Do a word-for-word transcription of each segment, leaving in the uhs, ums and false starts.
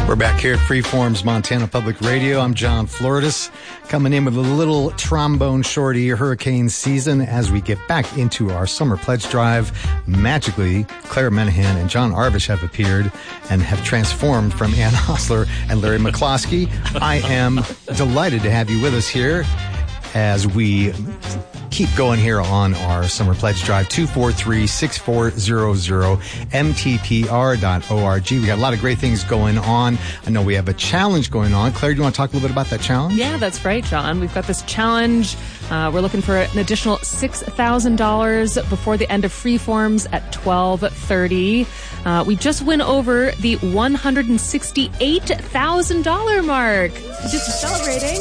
We're back here at Freeform's Montana Public Radio. I'm John Floridas, coming in with a little trombone shorty hurricane season as we get back into our summer pledge drive. Magically, Claire Menahan and John Arvish have appeared and have transformed from Ann Hostler and Larry McCloskey. I am delighted to have you with us here as we keep going here on our summer pledge drive. Two four three, six four zero zero, M T P R dot org. We got a lot of great things going on. I know we have a challenge going on. Claire, do you want to talk a little bit about that challenge? Yeah, that's right, John. We've got this challenge. Uh, we're looking for an additional six thousand dollars before the end of Freeforms at twelve thirty. Uh, we just went over the one hundred sixty-eight thousand dollars mark. Just celebrating.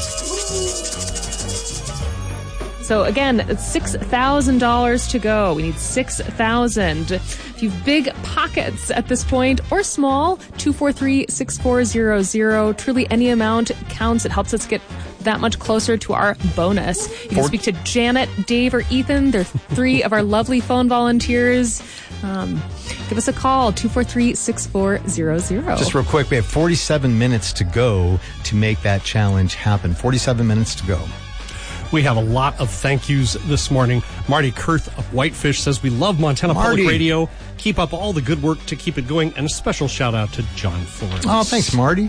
So again, it's six thousand dollars to go. We need six thousand dollars. If you've big pockets at this point, or small, two four three, six four zero zero. Truly any amount counts. It helps us get that much closer to our bonus. You can speak to Janet, Dave, or Ethan. They're three of our lovely phone volunteers. Um, give us a call, two four three, six four zero zero. Just real quick, we have forty-seven minutes to go to make that challenge happen. forty-seven minutes to go. We have a lot of thank yous this morning. Marty Kurth of Whitefish says, we love Montana Marty. Public Radio. Keep up all the good work to keep it going. And a special shout out to John Florence. Oh, thanks, Marty.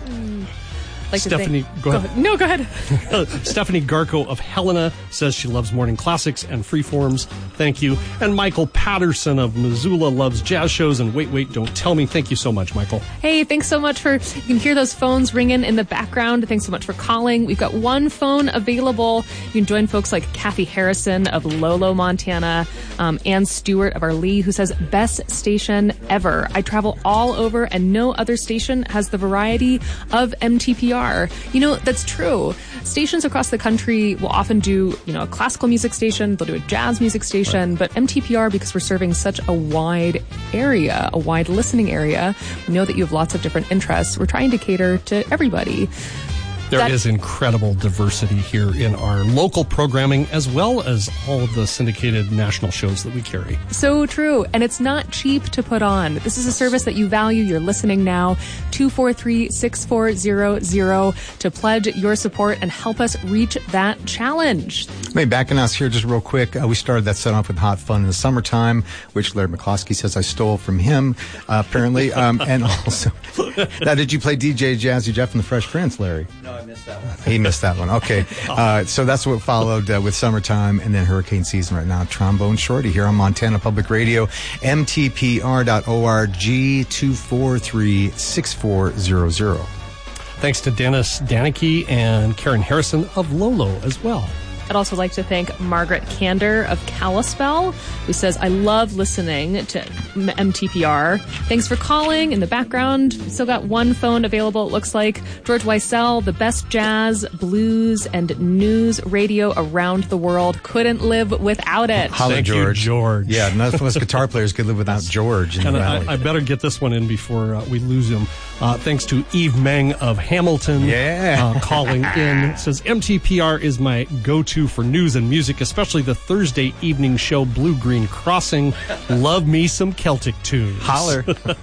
Like Stephanie, go ahead. go ahead. No, go ahead. Stephanie Garko of Helena says she loves morning classics and freeforms. Thank you. And Michael Patterson of Missoula loves jazz shows and Wait, Wait, Don't Tell Me. Thank you so much, Michael. Hey, thanks so much for, you can hear those phones ringing in the background. Thanks so much for calling. We've got one phone available. You can join folks like Kathy Harrison of Lolo, Montana, um, Ann Stewart of Arlee, who says, best station ever. I travel all over and no other station has the variety of M T P R. You know, that's true. Stations across the country will often do, you know, a classical music station, they'll do a jazz music station, right. But M T P R, because we're serving such a wide area, a wide listening area, we know that you have lots of different interests. We're trying to cater to everybody. There that, is incredible diversity here in our local programming, as well as all of the syndicated national shows that we carry. So true. And it's not cheap to put on. This is a service that you value. You're listening now. two four three, six four zero zero to pledge your support and help us reach that challenge. Maybe backing us here just real quick. Uh, we started that set off with Hot Fun in the Summertime, which Larry McCloskey says I stole from him, uh, apparently. Um, and also, now, did you play D J Jazzy Jeff and the Fresh Prince, Larry? No, I missed that one. He missed that one. Okay. Uh, so that's what followed uh, with Summertime and then Hurricane Season right now. Trombone Shorty here on Montana Public Radio. M T P R dot org, two four three, six four zero zero. Thanks to Dennis Danicki and Karen Harrison of Lolo as well. I'd also like to thank Margaret Kander of Kalispell, who says, I love listening to M T P R. Thanks for calling. In the background, we've still got one phone available, it looks like. George Weissel, the best jazz, blues, and news radio around the world. Couldn't live without it. Holla, Thank George. you, George. Yeah, none of us guitar players could live without George in and the valley. I, I better get this one in before uh, we lose him. Uh, thanks to Eve Meng of Hamilton. Yeah. Uh, calling in. It says, M T P R is my go-to for news and music, especially the Thursday evening show Blue Green Crossing. Love me some Celtic tunes. Holler.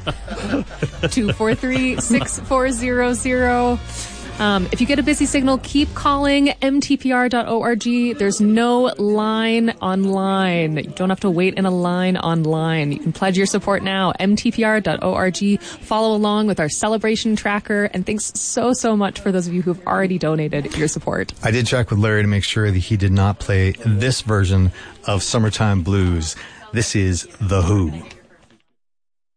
two four three, six four zero zero. Um, if you get a busy signal, keep calling M T P R dot org. There's no line online. You don't have to wait in a line online. You can pledge your support now, M T P R dot org. Follow along with our celebration tracker. And thanks so, so much for those of you who have already donated your support. I did check with Larry to make sure that he did not play this version of Summertime Blues. This is The Who.